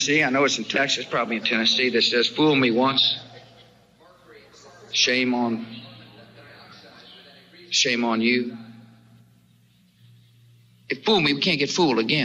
See, I know it's in Texas, probably in Tennessee, that says, "Fool me once, shame on you." If fool me, we can't get fooled again.